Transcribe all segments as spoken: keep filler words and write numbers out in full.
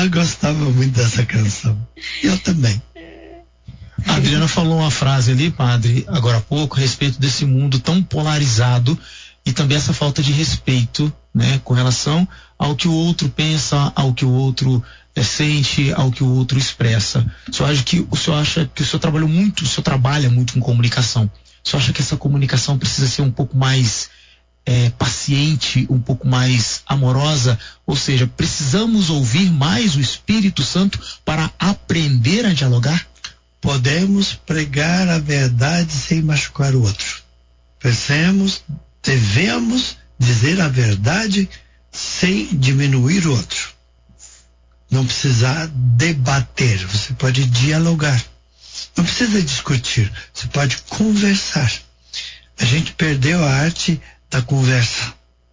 Ela gostava muito dessa canção. Eu também. A Adriana falou uma frase ali, padre, agora há pouco, a respeito desse mundo tão polarizado e também essa falta de respeito, né, com relação ao que o outro pensa, ao que o outro é, sente, ao que o outro expressa. O senhor acha que o senhor acha que o senhor trabalhou muito, o senhor trabalha muito com comunicação. O senhor acha que essa comunicação precisa ser um pouco mais é, paciente, um pouco mais amorosa? Ou seja, precisamos ouvir mais o Espírito Santo para aprender a dialogar? Podemos pregar a verdade sem machucar o outro. Pensemos, devemos dizer a verdade sem diminuir o outro. Não precisa debater, você pode dialogar. Não precisa discutir, você pode conversar. A gente perdeu a arte da conversa.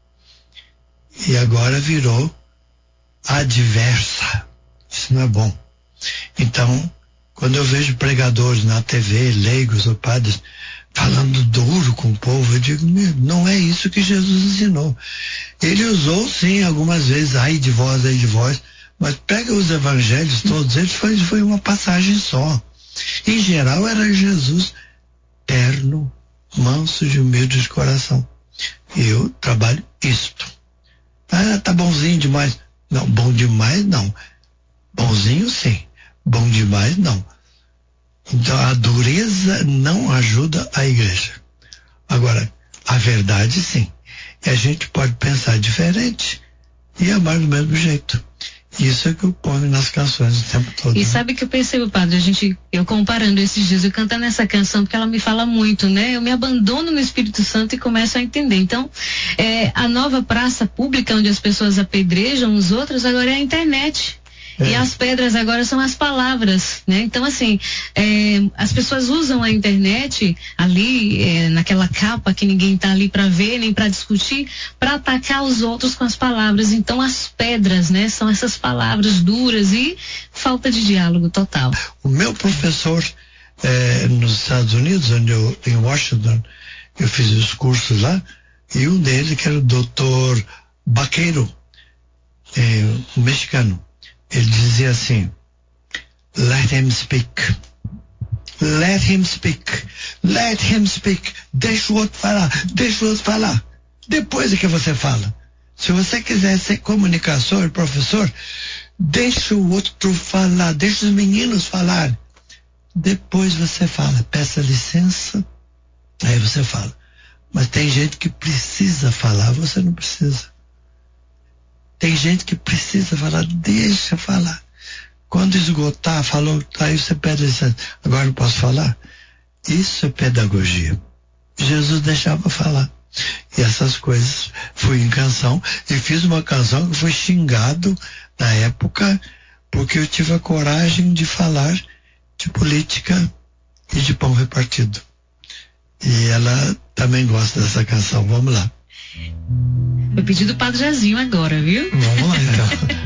E agora virou adversa. Isso não é bom. Então, quando eu vejo pregadores na T V, leigos ou padres, falando duro com o povo, eu digo, meu, não é isso que Jesus ensinou. Ele usou, sim, algumas vezes, ai de vós, ai de vós, mas pega os evangelhos todos, eles foi, foi uma passagem só. Em geral, era Jesus terno, manso e humilde de coração. E eu trabalho isto. Ah, tá bonzinho demais. Não, bom demais não. Bonzinho sim. Bom demais não. Então a dureza não ajuda a igreja. Agora, a verdade sim. E a gente pode pensar diferente e amar do mesmo jeito. Isso é que eu ponho nas canções o tempo todo. E sabe que eu percebo, padre, a gente, eu comparando esses dias, eu cantando essa canção porque ela me fala muito, né? Eu me abandono no Espírito Santo e começo a entender. Então, é, a nova praça pública onde as pessoas apedrejam os outros agora é a internet. É. E as pedras agora são as palavras, né? Então, assim, é, as pessoas usam a internet ali, é, naquela capa que ninguém tá ali para ver, nem para discutir, para atacar os outros com as palavras. Então, as pedras, né? São essas palavras duras e falta de diálogo total. O meu professor, é, nos Estados Unidos, onde eu, em Washington, eu fiz os cursos lá, e um deles, que era o doutor Baqueiro, é, um mexicano. Ele dizia assim, let him speak, let him speak, let him speak, deixa o outro falar, deixa o outro falar, depois é que você fala. Se você quiser ser comunicador, professor, deixa o outro falar, deixa os meninos falar, depois você fala, peça licença, aí você fala. Mas tem gente que precisa falar, você não precisa. Tem gente que precisa falar, deixa falar. Quando esgotar, falou, aí você pede licença. Agora não posso falar? Isso é pedagogia. Jesus deixava falar. E essas coisas, fui em canção, e fiz uma canção que foi xingado na época, porque eu tive a coragem de falar de política e de pão repartido. E ela também gosta dessa canção. Vamos lá. Foi pedido do Padre Jazinho agora, viu? Vamos lá então.